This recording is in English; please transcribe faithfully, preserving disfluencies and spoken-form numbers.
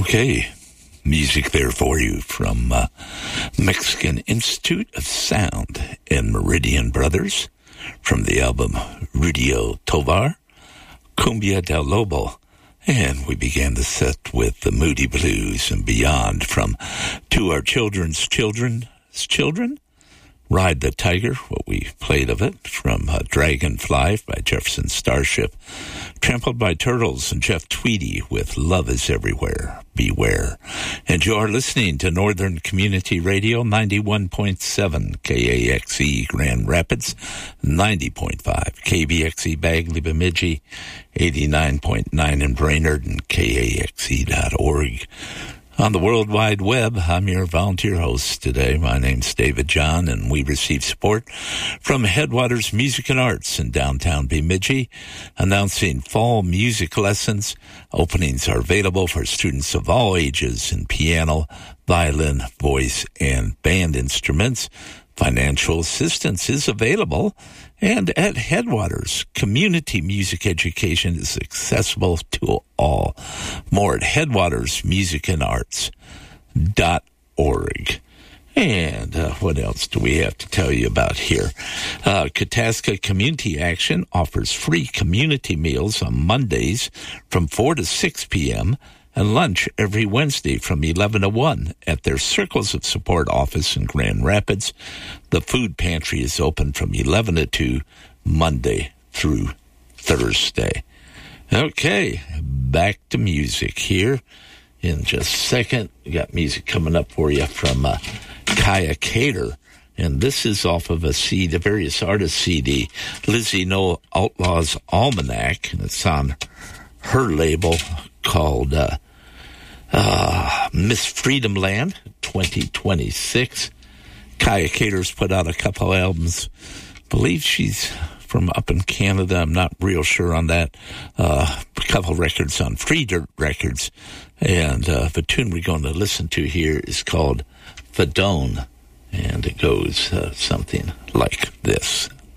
Okay, music there for you from uh, Mexican Institute of Sound and Meridian Brothers from the album Ruido Tovar, Cumbia del Lobo. And we began the set with the Moody Blues and Beyond from To Our Children's Children's Children. Ride the Tiger, what we played of it, from uh, Dragonfly by Jefferson Starship. Trampled by Turtles and Jeff Tweedy with Love is Everywhere, Beware. And you are listening to Northern Community Radio, ninety-one point seven K A X E Grand Rapids, ninety point five K B X E Bagley Bemidji, eighty-nine point nine in Brainerd, and K A X E dot org. On the World Wide Web, I'm your volunteer host today. My name's David John, and we receive support from Headwaters Music and Arts in downtown Bemidji, announcing fall music lessons. Openings are available for students of all ages in piano, violin, voice, and band instruments. Financial assistance is available, and at Headwaters, community music education is accessible to all. More at headwaters music and arts dot org. And uh, what else do we have to tell you about here? Uh, Katasca Community Action offers free community meals on Mondays from four to six p.m., and lunch every Wednesday from eleven to one at their Circles of Support office in Grand Rapids. The food pantry is open from eleven to two, Monday through Thursday. Okay, back to music here in just a second. We got music coming up for you from uh, Kaya Cater. And this is off of a C D, the Various Artists C D, Lizzie No Outlaws Almanac, and it's on her label called uh, uh, Miss Freedom Land twenty twenty-six. Kaya Cater's put out a couple albums. I believe she's from up in Canada. I'm not real sure on that. Uh, a couple records on Free Dirt Records. And uh, the tune we're going to listen to here is called Fadone. And it goes uh, something like this.